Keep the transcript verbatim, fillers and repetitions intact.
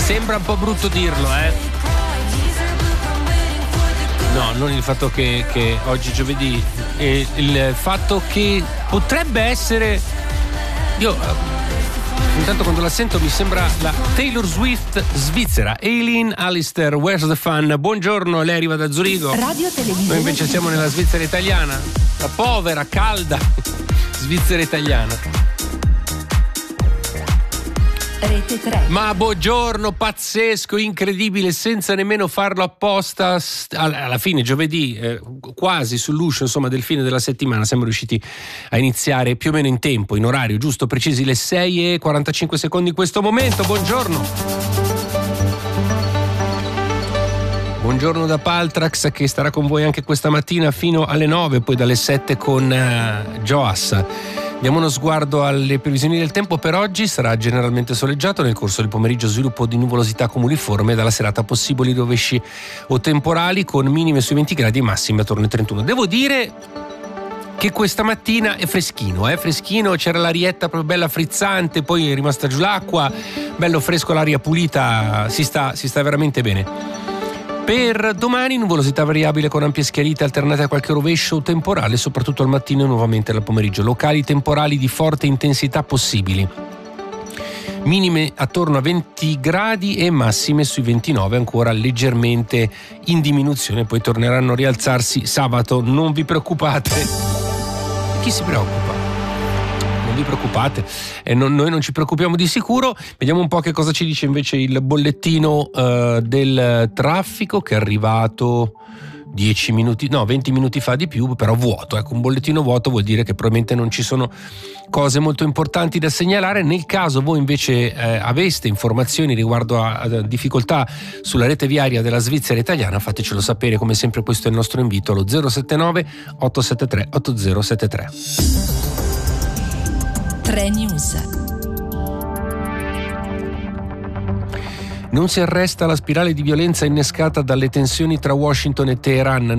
Sembra un po' brutto dirlo, eh. No, non il fatto che, che oggi è giovedì, e il fatto che potrebbe essere. Io intanto quando la sento mi sembra la Taylor Swift svizzera. Eileen Alistair, Where's the Fun? Buongiorno, lei arriva da Zurigo. Radio Televisione. Noi invece siamo nella Svizzera italiana, la povera, calda Svizzera italiana. Rete tre. Ma buongiorno, pazzesco, incredibile, senza nemmeno farlo apposta. Alla fine, giovedì, eh, quasi sull'uscio, insomma, del fine della settimana, siamo riusciti a iniziare più o meno in tempo, in orario giusto, precisi le sei e quarantacinque secondi in questo momento. Buongiorno. Buongiorno da Paltrax, che starà con voi anche questa mattina fino alle nove, poi dalle sette con uh, Joas. Diamo uno sguardo alle previsioni del tempo. Per oggi sarà generalmente soleggiato, nel corso del pomeriggio sviluppo di nuvolosità cumuliforme, dalla serata possibili rovesci o temporali con minime sui venti gradi e massime attorno ai trentuno. Devo dire che questa mattina è freschino, eh? freschino, c'era l'arietta proprio bella frizzante, poi è rimasta giù l'acqua, bello fresco, l'aria pulita, si sta, si sta veramente bene. Per domani nuvolosità variabile con ampie schiarite alternate a qualche rovescio o temporale, soprattutto al mattino e nuovamente al pomeriggio. Locali temporali di forte intensità possibili. Minime attorno a venti gradi e massime sui ventinove, ancora leggermente in diminuzione, poi torneranno a rialzarsi sabato. Non vi preoccupate. Chi si preoccupa? Non vi preoccupate, eh, non, noi non ci preoccupiamo di sicuro. Vediamo un po' che cosa ci dice invece il bollettino uh, del traffico, che è arrivato dieci minuti, no venti minuti fa di più, però vuoto. Ecco, un bollettino vuoto vuol dire che probabilmente non ci sono cose molto importanti da segnalare. Nel caso voi invece eh, aveste informazioni riguardo a, a difficoltà sulla rete viaria della Svizzera italiana, fatecelo sapere. Come sempre questo è il nostro invito allo zero sette nove otto sette tre otto zero sette tre. tre News. Non si arresta la spirale di violenza innescata dalle tensioni tra Washington e Teheran.